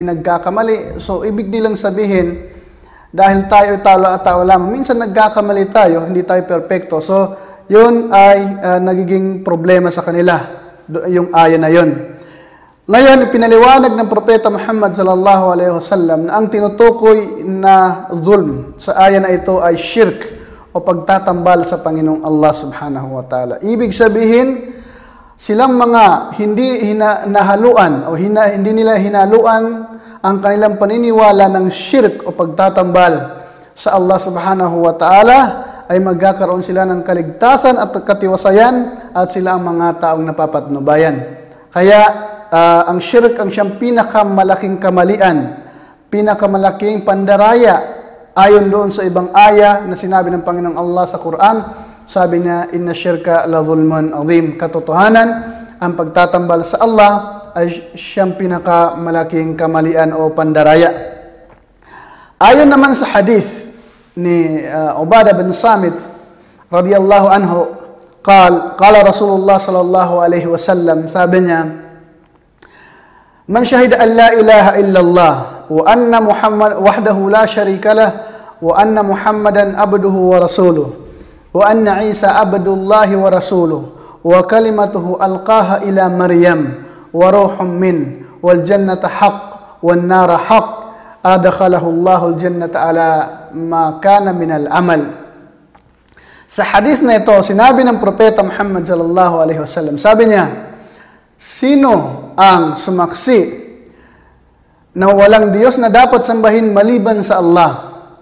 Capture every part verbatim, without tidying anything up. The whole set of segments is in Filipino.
nagkakamali. So, ibig nilang sabihin, dahil tayo tao at tao lamang, minsan nagkakamali tayo, hindi tayo perfecto. So, yun ay uh, nagiging problema sa kanila, yung aya na yun. Ngayon, ipinaliwanag ng Propeta Muhammad sallallahu alaihi wasallam na ang tinutukoy na zulm sa aya na ito ay shirk o pagtatambal sa Panginoong Allah subhanahu wa ta'ala. Ibig sabihin, silang mga hindi hina, nahaluan o hina, hindi nila hinaluan ang kanilang paniniwala ng shirk o pagtatambal sa Allah subhanahu wa ta'ala, ay magkakaroon sila ng kaligtasan at katiwasayan at sila ang mga taong napapatnubayan. Kaya uh, ang shirk ang siyang pinakamalaking kamalian, pinakamalaking pandaraya ayon doon sa ibang aya na sinabi ng Panginoong Allah sa Quran. Sabi niya, inna syirka la zulmun azim. Katotohanan, ang pagtatambal sa Allah ay siyang pinakamalaking kamalian o pandaraya. Ayon naman sa hadith ni uh, Ubadah bin Samit radhiyallahu anhu, qal qala Rasulullah sallallahu alaihi wasallam, sabi niya, man syahida an la ilaha illallah wa anna Muhammad wahdahu la syarika lah wa anna Muhammadan abduhu wa rasuluh wa anna Isa abdullahi wa rasuluh wa kalimatuhu alqaha ila Maryam wa ruhum min wal jannata haqq wan nara haqq adkhalahu Allahul jannata ala ma kana min al amal. Sa hadith na ito, sinabi ng Propeta Muhammad sallallahu alaihi wasallam, sabi niya, sino ang sumaksi na walang Diyos na dapat sambahin maliban sa Allah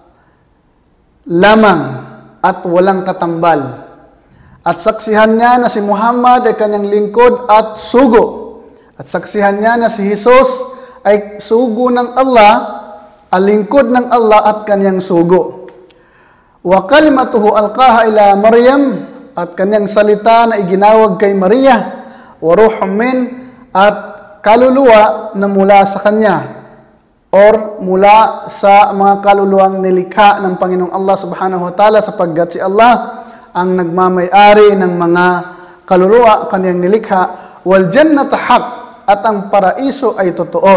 lamang at walang katambal, at saksihan niya na si Muhammad ay kanyang lingkod at sugo, at saksihan niya na si Jesus ay sugo ng Allah, ang lingkod ng Allah at kanyang sugo, wa kalimatuhu alqaha ila Maryam, at kanyang salita na iginawag kay Maria, wa ruhum min, at kaluluwa na mula sa kanya or mula sa mga kaluluwang nilikha ng Panginoong Allah subhanahu wa ta'ala, sapagkat si Allah ang nagmamay-ari ng mga kaluluwa kanyang nilikha. Wal jannata haq, at ang paraiso ay totoo,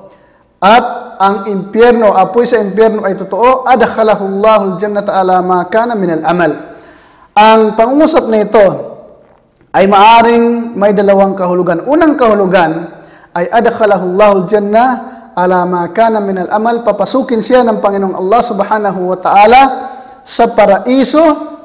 at ang impyerno, apoy sa impyerno ay totoo. Adkhalahu Allahul jannata ala ma kana min al amal. Ang pangungusap na ito ay maaring may dalawang kahulugan. Unang kahulugan ay adkhalahu Allahul jannah ala ma kana min al amal, papasukin siya ng Panginoong Allah subhanahu wa ta'ala sa paraiso,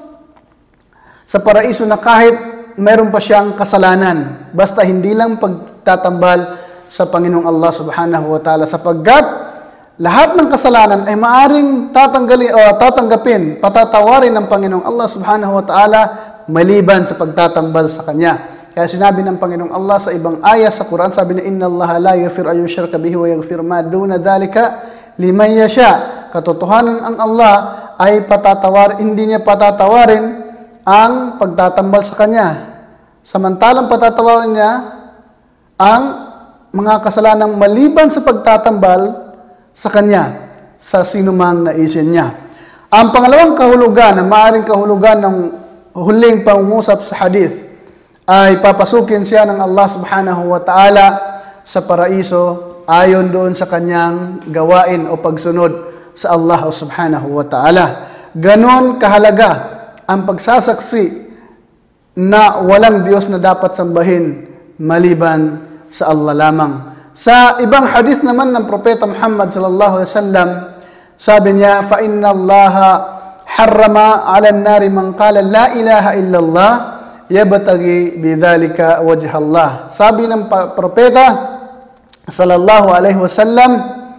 sa paraiso na kahit mayroon pa siyang kasalanan, basta hindi lang pagtatambal sa Panginoong Allah subhanahu wa ta'ala, sapagkat lahat ng kasalanan ay maaring tatanggalin o tatanggapin, patatawarin ng Panginoong Allah subhanahu wa ta'ala maliban sa pagtatambal sa Kanya. Kaya sinabi ng Panginoong Allah sa ibang aya sa Quran, sabi niya, inna Allah la yaghfir an yushraka bihi wa yaghfir ma duna dhalika liman yasha. Katotohanan ang Allah ay patatawar, hindi niya patatawarin ang pagtatambal sa Kanya. Samantalang patatawarin niya ang mga kasalanang maliban sa pagtatambal sa Kanya, sa sinumang naisin niya. Ang pangalawang kahulugan, ang maaaring kahulugan ng huling pangungusap sa hadith, ay papasukin siya ng Allah subhanahu wa ta'ala sa paraiso ayon doon sa kanyang gawain o pagsunod sa Allah subhanahu wa ta'ala. Ganon kahalaga ang pagsasaksi na walang Diyos na dapat sambahin maliban sa Allah lamang. Sa ibang hadith naman ng Propeta Muhammad sallallahu alaihi wasallam, sabi niya, fa inna Allah harrama 'ala an-nari man qala la ilaha illallah yabtaghi bidhalika wajha Allah. Sabi ng propeta sallallahu alaihi wasallam,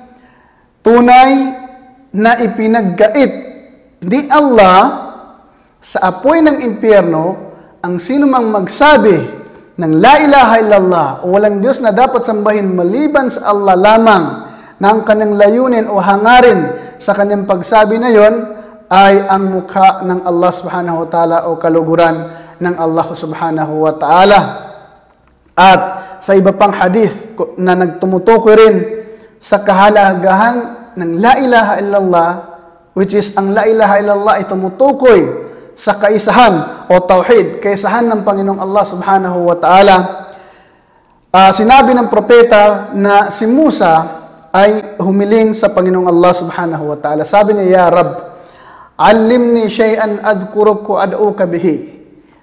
tunay na ipinaggait di Allah sa apoy ng impyerno ang sino mang magsabi ng la ilaha illallah o walang Diyos na dapat sambahin maliban sa Allah lamang, na ang kanyang layunin o hangarin sa kanyang pagsabi na yon ay ang mukha ng Allah subhanahu wa ta'ala o kaluguran ng Allah subhanahu wa ta'ala. At sa iba pang hadith na nagtumutukoy rin sa kahalagahan ng la ilaha illallah, which is ang la ilaha illallah ay tumutukoy sa kaisahan o tauhid, kaisahan ng Panginoong Allah subhanahu wa ta'ala. Uh, sinabi ng propeta na si Musa ay humiling sa Panginoong Allah subhanahu wa ta'ala. Sabi niya, Ya Rab, allimni shay'an adhkuruk wa ad'uka bihi.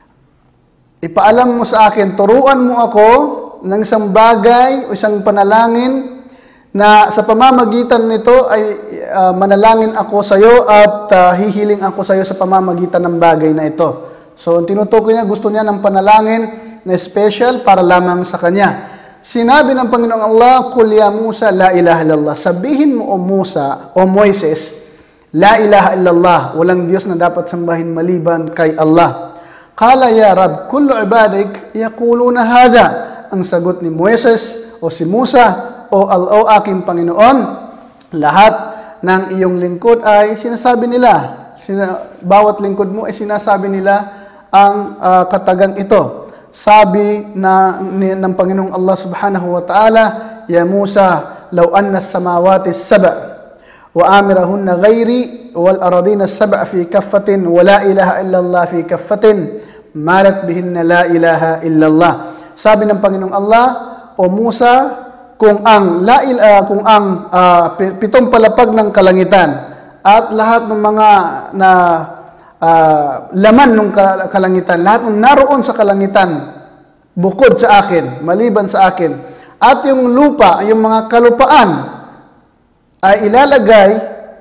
Ipaalam mo sa akin, turuan mo ako ng isang bagay o isang panalangin na sa pamamagitan nito ay uh, manalangin ako sa iyo at uh, hihiling ako sa iyo sa pamamagitan ng bagay na ito. So, tinutukoy niya, gusto niya ng panalangin na special para lamang sa kanya. Sinabi ng Panginoong Allah, Qul ya Musa, la ilaha illallah. Sabihin mo o Musa o Moises, la ilaha illallah. Walang Diyos na dapat sambahin maliban kay Allah. Qala ya Rab, kullu ibadik yaquluna hadha. Ang sagot ni Moises o si Musa o, o aking Panginoon, lahat ng iyong lingkod ay sinasabi nila. Sina, bawat lingkod mo ay sinasabi nila ang uh, katagang ito. Sabi na ni, ng Panginoong Allah subhanahu wa ta'ala, Ya Musa, law anna as-samawati as-sab'a wa amirahunna ghairi wal aradina as-sab'a fi kaffatin wa la ilaha illa Allah fi kaffatin malat bihinna la ilaha illa Allah. Sabi ng Panginoong Allah, O Musa, kung ang la ilaha, kung ang uh, pitong palapag ng kalangitan at lahat ng mga na uh, laman ng kalangitan, lahat ng naroon sa kalangitan bukod sa akin, maliban sa akin, at yung lupa, yung mga kalupaan ay ilalagay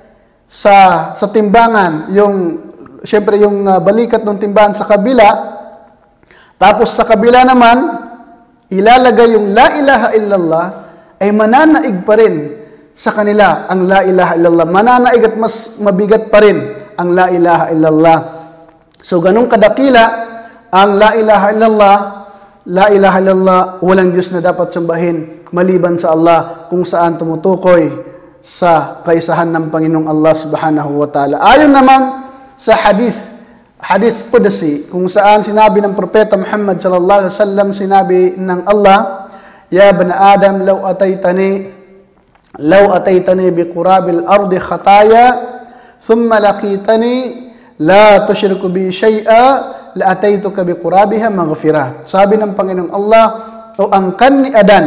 sa sa timbangan, yung siyempre yung uh, balikat ng timbangan sa kabila, tapos sa kabila naman ilalagay yung la ilaha illallah, ay mananaig pa rin sa kanila ang la ilaha illallah. Mananaig at mas mabigat pa rin ang la ilaha illallah. So ganun kadakila ang la ilaha illallah. La ilaha illallah, walang Diyos na dapat sambahin maliban sa Allah, kung saan tumutukoy sa kaisahan ng Panginoong Allah subhanahu wa ta'ala. Ayon naman sa hadith, hadith Qudsi, kung saan sinabi ng Propeta Muhammad sallallahu alaihi wasallam, sinabi ng Allah, Ya bana Adam, law ataytani, law ataytani biqurabil ardi khataya, thumma laqitani, la tushriku bi shay'a, la ataytuka biqurabiha maghfirah. Sabi ng Panginoong Allah, o angkan ni Adan,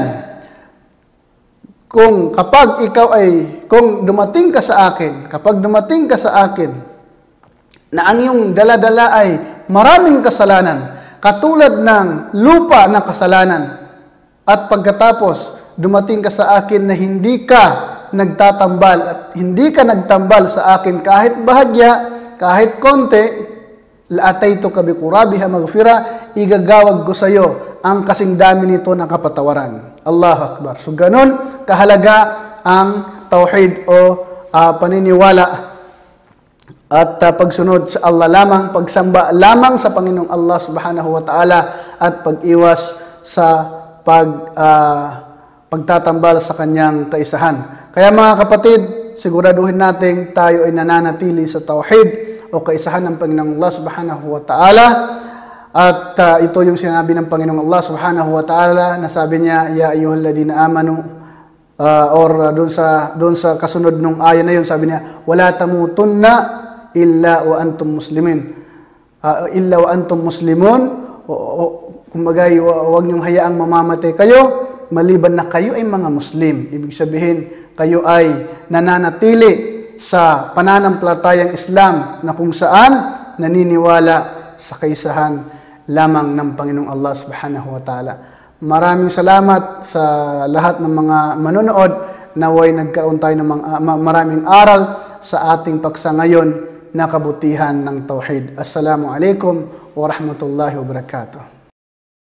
kung kapag ikaw ay, kung dumating ka sa akin, kapag dumating ka sa akin, na ang iyong daladala ay maraming kasalanan, katulad ng lupa na kasalanan, at pagkatapos dumating ka sa akin na hindi ka nagtatambal at hindi ka nagtambal sa akin kahit bahagya, kahit konti, la'ataytuka biqurabiha maghfira, igagawag ko sa iyo ang kasing dami nito na kapatawaran. Allahu Akbar. So ganun kahalaga ang tauhid o uh, paniniwala at uh, pagsunod sa Allah lamang, pagsamba lamang sa Panginoong Allah subhanahu wa ta'ala, at pag-iwas sa pag uh, pagtatambal sa kanyang kaisahan. Kaya mga kapatid, siguraduhin natin tayo ay nananatili sa tauhid o kaisahan ng Panginoong Allah subhanahu wa ta'ala. At uh, ito yung sinabi ng Panginoong Allah subhanahu wa ta'ala, na sabi niya, Ya ayyuhalladhina amanu, uh, or uh, doon sa, doon sa kasunod ng aya na yun, sabi niya, Wala tamutunna illa wa antum muslimin. Uh, illa wa antum muslimun. O, o, kumbaga, huwag niyong hayaang mamamatay kayo, maliban na kayo ay mga Muslim. Ibig sabihin, kayo ay nananatili sa pananampalatayang Islam, na kung saan naniniwala sa kaisahan lamang ng Panginoong Allah subhanahu wa ta'ala. Maraming salamat sa lahat ng mga manonood, naway nagkaroon tayo ng mga, uh, maraming aral sa ating paksa ngayon na kabutihan ng tauhid. Assalamu alaikum wa rahmatullahi wa barakatuh.